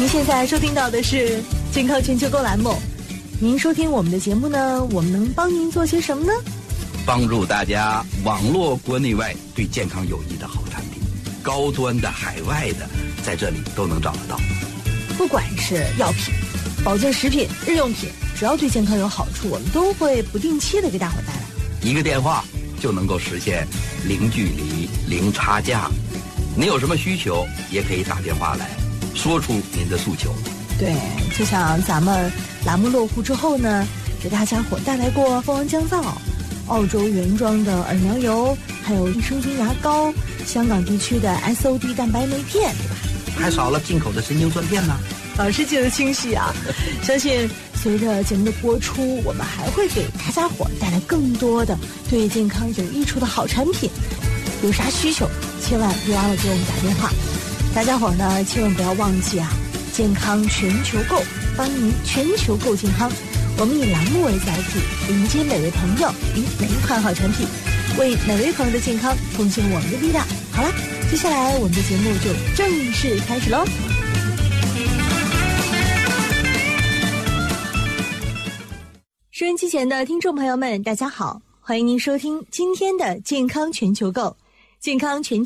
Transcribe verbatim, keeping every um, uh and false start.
您现在收听到的是健康全球购栏目。您收听我们的节目呢，我们能帮您做些什么呢？ 帮助大家网络国内外对健康有益的好产品，高端的、海外的，在这里都能找得到。 不管是药品、保健食品、日用品，只要对健康有好处，我们都会不定期的给大伙带来。 一个电话就能够实现零距离、零差价。您有什么需求，也可以打电话来说出您的诉求。 对，就像咱们栏目落户之后呢，给大家伙带来过蜂王降噪、澳洲原装的耳苗油，还有益生菌牙膏，香港地区的 S O D 蛋白酶片，对吧？ 还少了进口的神经酸片呢。 老师记得清晰啊！相信随着节目的播出，我们还会给大家伙带来更多的对健康有益处的好产品。有啥需求，千万别忘了给我们打电话。大家伙呢，千万不要忘记啊！健康全球购，帮您全球购健康。我们以栏目为载体，迎接每位朋友与每一款好产品，为每位朋友的健康贡献我们的力量。好了，接下来我们的节目就正式开始喽。收音机前的听众朋友们，大家好，欢迎您收听今天的健康全球购。健康全